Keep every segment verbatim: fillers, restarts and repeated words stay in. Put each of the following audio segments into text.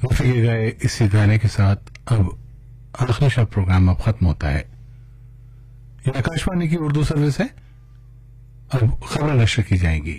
رفیع گئے اسی گانے کے ساتھ اب آخری شب پروگرام اب ختم ہوتا ہے. یہ آکاشوانی کی اردو سروس ہے. اب خبریں نشر کی جائیں گی.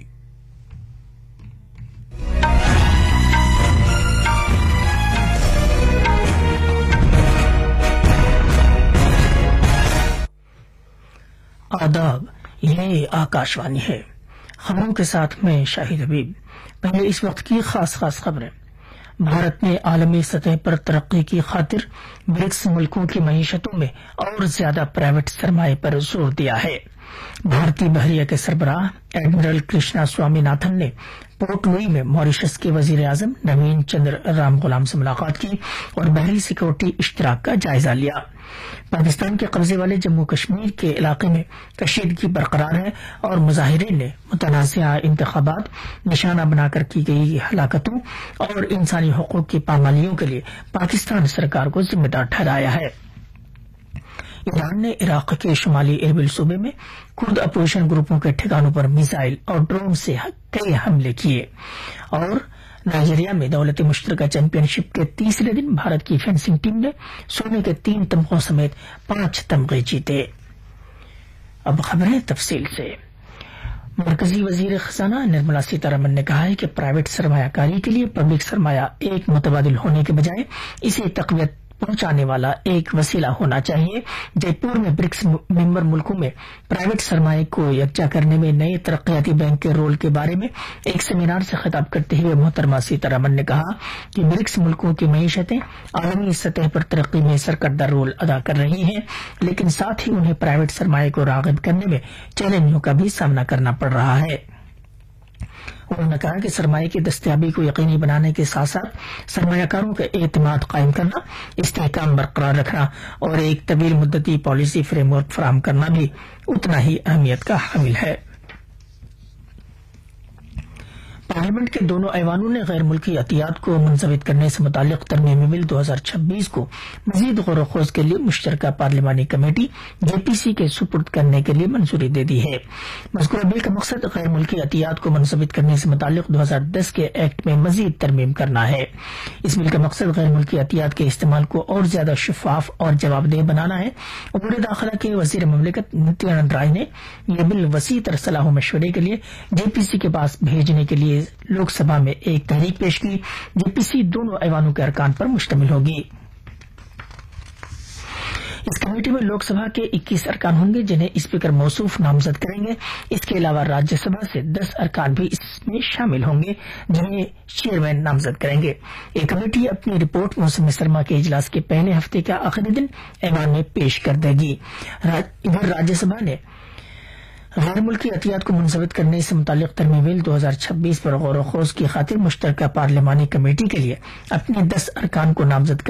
آداب، یہ آکاشوانی ہے. خبروں کے ساتھ میں شاہد حبیب. پہلے اس وقت کی خاص خاص خبریں. بھارت نے عالمی سطح پر ترقی کی خاطر برکس ملکوں کی معیشتوں میں اور زیادہ پرائیویٹ سرمایہ پر زور دیا ہے. بھارتی بحریہ کے سربراہ ایڈمرل کرشنا سوامی ناتھن نے پورٹ لوئی میں ماریشس کے وزیر اعظم نوین چندر رام غلام سے ملاقات کی اور بحری سیکورٹی اشتراک کا جائزہ لیا. پاکستان کے قبضے والے جموں کشمیر کے علاقے میں کشیدگی برقرار ہے اور مظاہرین نے متنازعہ انتخابات نشانہ بنا کر کی گئی ہلاکتوں اور انسانی حقوق کی پامالیوں کے لیے پاکستان سرکار کو ذمہ دار ٹھہرایا ہے. ایران نے عراق کے شمالی اربل صوبے میں کرد اپوزیشن گروپوں کے ٹھکانوں پر میزائل اور ڈرون سے کئی حملے کیے. اور نائجیریا میں دولت مشترکہ چیمپئن شپ کے تیسرے دن بھارت کی فینسنگ ٹیم نے سونے کے تین تمغوں سمیت پانچ تمغے جیتے. اب خبریں تفصیل سے. مرکزی وزیر خزانہ نرملا سیتارمن نے کہا ہے کہ پرائیویٹ سرمایہ کاری کے لیے پبلک سرمایہ ایک متبادل ہونے کے بجائے اسے تقویت پہنچانے والا ایک وسیلہ ہونا چاہیے. جے پور میں برکس ممبر ملکوں میں پرائیویٹ سرمایہ کو یکجا کرنے میں نئے ترقیاتی بینک کے رول کے بارے میں ایک سیمینار سے خطاب کرتے ہوئے محترمہ سیتارمن نے کہا کہ برکس ملکوں کی معیشتیں عالمی سطح پر ترقی میں سرکردہ رول ادا کر رہی ہیں، لیکن ساتھ ہی انہیں پرائیویٹ سرمایہ کو راغب کرنے میں چیلنجوں کا بھی سامنا کرنا پڑ رہا ہے. انہوں نے کہا کہ سرمایہ کی دستیابی کو یقینی بنانے کے ساتھ ساتھ سرمایہ کاروں کا اعتماد قائم کرنا، استحکام برقرار رکھنا اور ایک طویل مدتی پالیسی فریم ورک فراہم کرنا بھی اتنا ہی اہمیت کا حامل ہے. پارلیمنٹ کے دونوں ایوانوں نے غیر ملکی عطیات کو منضبط کرنے سے متعلق ترمیمی بل دو ہزار چھبیس کو مزید غور و خوض کے لیے مشترکہ پارلیمانی کمیٹی جے پی سی کے سپرد کرنے کے لیے منظوری دے دی ہے. مذکورہ بل کا مقصد غیر ملکی عطیات کو منضبط کرنے سے متعلق دو ہزار دس کے ایکٹ میں مزید ترمیم کرنا ہے. اس بل کا مقصد غیر ملکی عطیات کے استعمال کو اور زیادہ شفاف اور جواب دہ بنانا ہے. امور داخلہ کے وزیر مملکت نتیانند رائے نے یہ بل وسیع تر صلاح و مشورے کے لیے جے پی سی کے پاس بھیجنے کے لیے لوک سبھا میں ایک تحریک پیش کی. جے پی سی دونوں ایوانوں کے ارکان پر مشتمل ہوگی. اس کمیٹی میں لوک سبھا کے اکیس ارکان ہوں گے جنہیں اسپیکر موصوف نامزد کریں گے. اس کے علاوہ راجیہ سبھا سے دس ارکان بھی اس میں شامل ہوں گے جنہیں چیئرمین نامزد کریں گے. یہ کمیٹی اپنی رپورٹ موسم سرما کے اجلاس کے پہلے ہفتے کا آخری دن ایوان میں پیش کر دے گی. ادھر راجیہ سبھا نے غیر ملکی عطیات کو منضبط کرنے سے متعلق ترمیمی بل دو ہزار چھبیس پر غور و خوض کی خاطر مشترکہ پارلیمانی کمیٹی کے لیے اپنے دس ارکان کو نامزد